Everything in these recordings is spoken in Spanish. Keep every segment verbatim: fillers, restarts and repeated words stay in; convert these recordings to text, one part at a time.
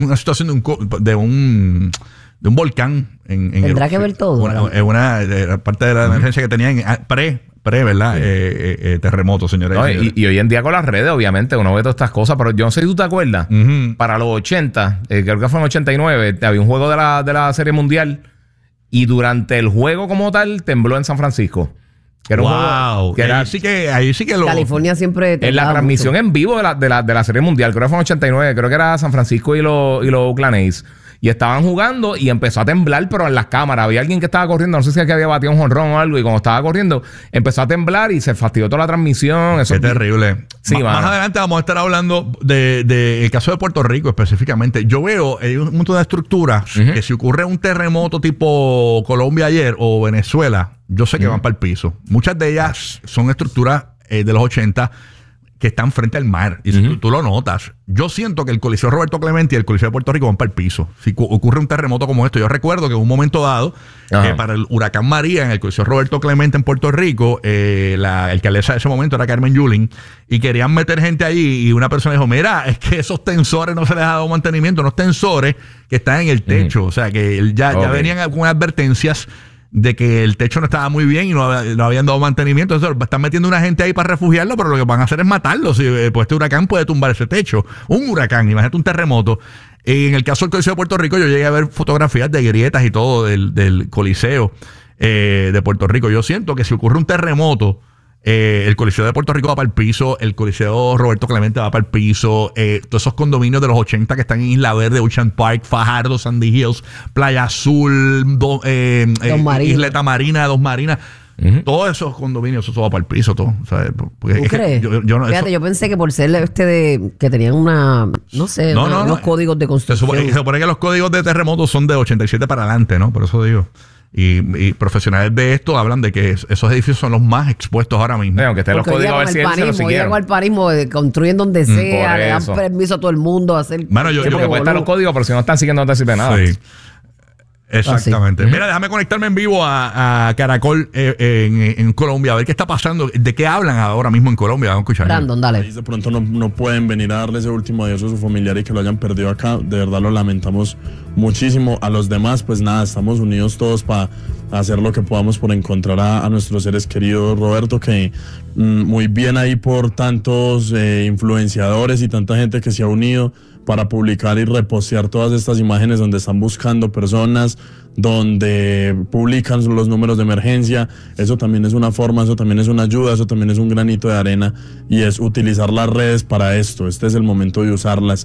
una situación de un de un, de un volcán en, en tendrá que ver todo. Una, una, una parte de la emergencia uh-huh. que tenían en, pre pre, ¿verdad? Sí. Eh, eh, terremoto, señores. No, y, y hoy en día con las redes, obviamente, uno ve todas estas cosas, pero yo no sé si tú te acuerdas, uh-huh. para los ochenta, eh, creo que fue en ochenta y nueve, había un juego de la, de la Serie Mundial y durante el juego como tal tembló en San Francisco. Que era wow. un juego, que ahí, era, sí que, ahí sí que lo... California siempre... En la transmisión mucho. en vivo de la, de, la, de la Serie Mundial, creo que fue en ochenta y nueve, creo que era San Francisco y los y los Oakland A's. Y estaban jugando y empezó a temblar, pero en las cámaras. Había alguien que estaba corriendo, no sé si es que había batido un jonrón o algo, y cuando estaba corriendo, empezó a temblar y se fastidió toda la transmisión. Eso Qué es terrible. Sí, M- más adelante vamos a estar hablando de, de el caso de Puerto Rico específicamente. Yo veo hay un montón de estructuras uh-huh. que si ocurre un terremoto tipo Colombia ayer o Venezuela, yo sé que uh-huh. van para el piso. Muchas de ellas son estructuras eh, de los ochenta que están frente al mar. Y uh-huh. tú, tú lo notas. Yo siento que el Coliseo Roberto Clemente y el Coliseo de Puerto Rico van para el piso. Si cu- ocurre un terremoto como esto, yo recuerdo que en un momento dado, eh, para el huracán María en el Coliseo Roberto Clemente en Puerto Rico, eh, la alcaldesa de ese momento era Carmen Yulín, y querían meter gente allí, y una persona dijo, mira, es que esos tensores no se les ha dado mantenimiento, unos tensores que están en el techo. Uh-huh. O sea, que ya, okay. ya venían con advertencias de que el techo no estaba muy bien y no, no habían dado mantenimiento. Entonces están metiendo una gente ahí para refugiarlo, pero lo que van a hacer es matarlo. Si, pues este huracán puede tumbar ese techo. Un huracán, imagínate un terremoto. Y en el caso del Coliseo de Puerto Rico, yo llegué a ver fotografías de grietas y todo del, del Coliseo eh, de Puerto Rico. Yo siento que si ocurre un terremoto, Eh, el Coliseo de Puerto Rico va para el piso, el Coliseo Roberto Clemente va para el piso, eh, todos esos condominios de los ochenta que están en Isla Verde, Ocean Park, Fajardo, Sandy Hills, Playa Azul, do, eh, eh, Isleta Marina, Dos Marinas. Uh-huh. Todos esos condominios, eso va para el piso, todo. ¿Sabes? Porque ¿Tú es crees? Que yo, yo no, Fíjate, eso, yo pensé que por ser este de que tenían una, no sé, no, una, no, unos no. códigos de construcción. Se supone, se supone que los códigos de terremoto son de ochenta y siete para adelante, ¿no? Por eso digo. Y, y profesionales de esto hablan de que esos edificios son los más expuestos ahora mismo. Sí, aunque estén los códigos a ver si él se lo siguieron. El panismo, construyen donde sea, mm, le dan permiso a todo el mundo a hacer. Bueno, yo, sí, yo porque pueden estar los códigos, pero si no están siguiendo no te sirve nada. Sí. Exactamente. Ah, sí. Mira, déjame conectarme en vivo a, a Caracol eh, en, en Colombia, a ver qué está pasando, de qué hablan ahora mismo en Colombia. Vamos a escuchar. Brandon, dale. De pronto no, no pueden venir a darle ese último adiós a su familiar y que lo hayan perdido acá. De verdad lo lamentamos muchísimo. A los demás, pues nada, estamos unidos todos para hacer lo que podamos por encontrar a, a nuestros seres queridos. Roberto, que mm, muy bien ahí por tantos eh, influenciadores y tanta gente que se ha unido para publicar y repostear todas estas imágenes donde están buscando personas, donde publican los números de emergencia. Eso también es una forma, eso también es una ayuda, eso también es un granito de arena, y es utilizar las redes para esto. Este es el momento de usarlas,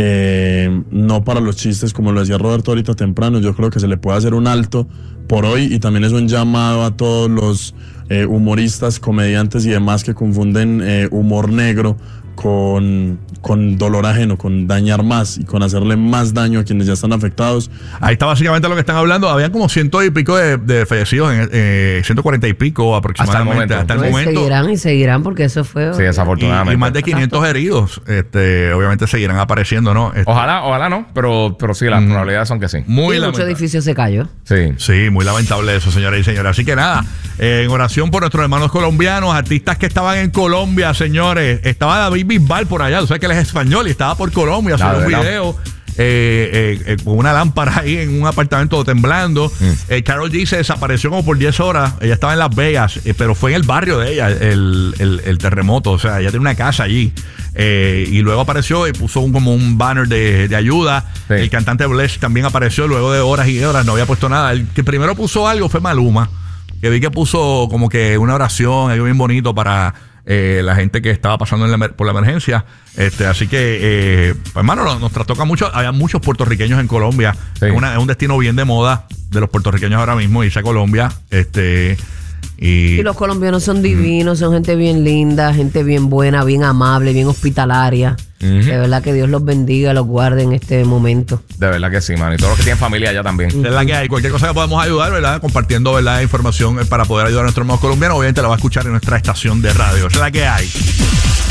eh, no para los chistes, como lo decía Roberto ahorita temprano. Yo creo que se le puede hacer un alto por hoy, y también es un llamado a todos los eh, humoristas, comediantes y demás que confunden eh, humor negro con, con dolor ajeno, con dañar más y con hacerle más daño a quienes ya están afectados. Ahí está básicamente lo que están hablando. Habían como ciento y pico de, de fallecidos, en eh, ciento cuarenta y pico aproximadamente. Hasta el momento. Hasta el No, momento. Seguirán y seguirán porque eso fue... Sí, desafortunadamente. Y, y más de quinientos heridos. Este, obviamente seguirán apareciendo, ¿no? Este, ojalá, ojalá no, pero, pero sí, las mm. probabilidades son que sí. Muy y mucho edificio se cayó. Sí. Sí, muy lamentable eso, señoras y señores. Así que nada, eh, en oración por nuestros hermanos colombianos, artistas que estaban en Colombia, señores. Estaba David Bisbal por allá. O sea que él es español y estaba por Colombia haciendo un video eh, eh, eh, con una lámpara ahí en un apartamento temblando. Mm. Eh, Karol G se desapareció como por diez horas. Ella estaba en Las Vegas, eh, pero fue en el barrio de ella el, el, el terremoto. O sea, ella tiene una casa allí. Eh, y luego apareció y puso un, como un banner de, de ayuda. Sí. El cantante Bless también apareció luego de horas y horas. No había puesto nada. El que primero puso algo fue Maluma, que vi que puso como que una oración, algo bien bonito para eh, la gente que estaba pasando en la, por la emergencia. Este, así que, eh, pues, hermano, nos, nos trastoca mucho. Había muchos puertorriqueños en Colombia. Sí. Es, una, es un destino bien de moda de los puertorriqueños ahora mismo, irse a Colombia. Este, y, y los colombianos son divinos, mm. son gente bien linda, gente bien buena, bien amable, bien hospitalaria. Uh-huh. De verdad que Dios los bendiga, los guarde en este momento. De verdad que sí, mano. Y todos los que tienen familia allá también. Uh-huh. De verdad que hay cualquier cosa que podamos ayudar, ¿verdad? Compartiendo, ¿verdad? Información para poder ayudar a nuestros hermanos colombianos. Obviamente la va a escuchar en nuestra estación de radio. Es la que hay.